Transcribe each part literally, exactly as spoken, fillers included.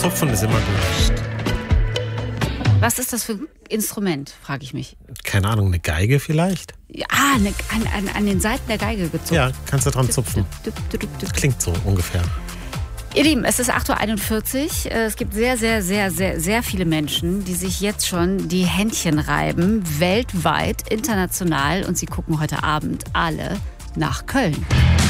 Zupfen ist immer gut. Was ist das für ein Instrument, frage ich mich. Keine Ahnung, eine Geige vielleicht? Ja, eine, an, an, an den Seiten der Geige gezupft. Ja, kannst du dran zupfen. Das klingt so ungefähr. Ihr Lieben, es ist acht Uhr einundvierzig. Es gibt sehr, sehr, sehr, sehr, sehr viele Menschen, die sich jetzt schon die Händchen reiben, weltweit, international. Und sie gucken heute Abend alle nach Köln.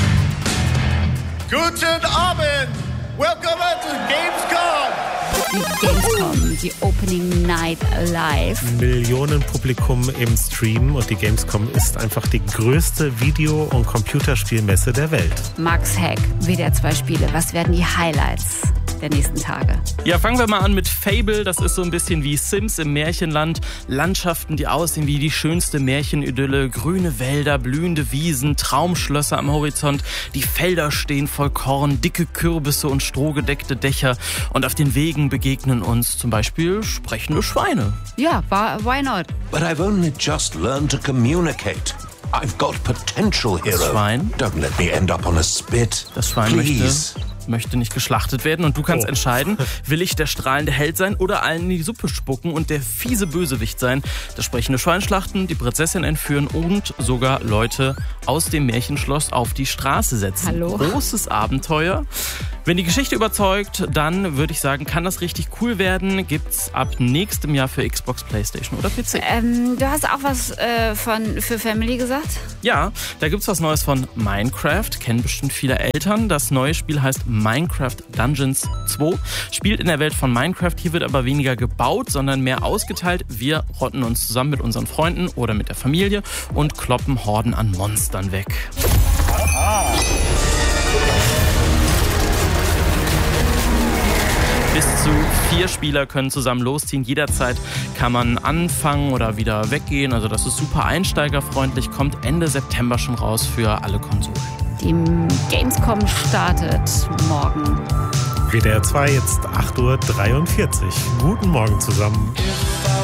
Guten Abend! Welcome to Gamescom! Die Gamescom, die Opening Night Live. Millionen Publikum im Stream und die Gamescom ist einfach die größte Video- und Computerspielmesse der Welt. Max Heck, W D R zwei Spiele. Was werden die Highlights der nächsten Tage? Ja, fangen wir mal an mit Fable. Das ist so ein bisschen wie Sims im Märchenland. Landschaften, die aussehen wie die schönste Märchenidylle. Grüne Wälder, blühende Wiesen, Traumschlösser am Horizont. Die Felder stehen voll Korn, dicke Kürbisse und strohgedeckte Dächer. Und auf den Wegen begegnen uns zum Beispiel sprechende Schweine. Ja, why not? But I've only just learned to communicate. I've got potential here. Das Schwein? Don't let me end up on a spit. Das Schwein Please. möchte... möchte nicht geschlachtet werden und du kannst Oh. entscheiden, will ich der strahlende Held sein oder allen in die Suppe spucken und der fiese Bösewicht sein, das sprechende Schwein schlachten, die Prinzessin entführen und sogar Leute aus dem Märchenschloss auf die Straße setzen. Hallo? Großes Abenteuer. Wenn die Geschichte überzeugt, dann würde ich sagen, kann das richtig cool werden. Gibt's ab nächstem Jahr für Xbox, PlayStation oder P C. Ähm, du hast auch was äh, von für Family gesagt? Ja, da gibt's was Neues von Minecraft, kennen bestimmt viele Eltern. Das neue Spiel heißt Minecraft Dungeons zwei, spielt in der Welt von Minecraft. Hier wird aber weniger gebaut, sondern mehr ausgeteilt. Wir rotten uns zusammen mit unseren Freunden oder mit der Familie und kloppen Horden an Monstern weg. Bis zu vier Spieler können zusammen losziehen. Jederzeit kann man anfangen oder wieder weggehen. Also das ist super einsteigerfreundlich. Kommt Ende September schon raus für alle Konsolen. Die Gamescom startet morgen. W D R zwei, jetzt acht Uhr dreiundvierzig. Guten Morgen zusammen. If I